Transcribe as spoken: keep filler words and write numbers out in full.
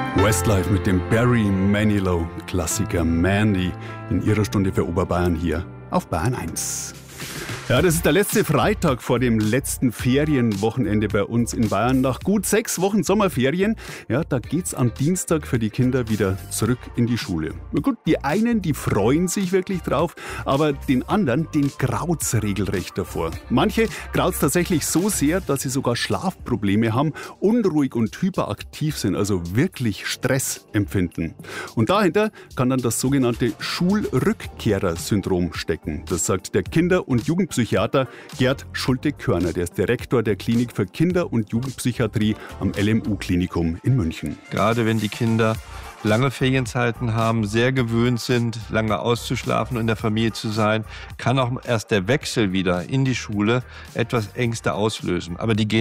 Westlife mit dem Barry Manilow Klassiker Mandy in ihrer Stunde für Oberbayern hier auf Bayern eins. Ja, das ist der letzte Freitag vor dem letzten Ferienwochenende bei uns in Bayern. Nach gut sechs Wochen Sommerferien, ja, da geht's am Dienstag für die Kinder wieder zurück in die Schule. Na gut, die einen, die freuen sich wirklich drauf, aber den anderen, den graut's regelrecht davor. Manche graut's tatsächlich so sehr, dass sie sogar Schlafprobleme haben, unruhig und hyperaktiv sind, also wirklich Stress empfinden. Und dahinter kann dann das sogenannte Schulrückkehrer-Syndrom stecken. Das sagt der Kinder- und Jugendpsychiater Gerd Schulte-Körner, der ist Direktor der Klinik für Kinder- und Jugendpsychiatrie am L M U-Klinikum in München. Gerade wenn die Kinder lange Ferienzeiten haben, sehr gewöhnt sind, lange auszuschlafen und in der Familie zu sein, kann auch erst der Wechsel wieder in die Schule etwas Ängste auslösen. Aber die gehen